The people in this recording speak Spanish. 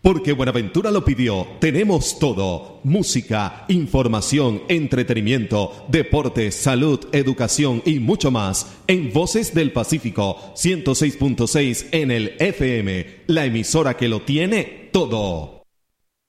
Porque Buenaventura lo pidió, tenemos todo: música, información, entretenimiento, deportes, salud, educación y mucho más. En Voces del Pacífico, 106.6 en el FM, la emisora que lo tiene todo.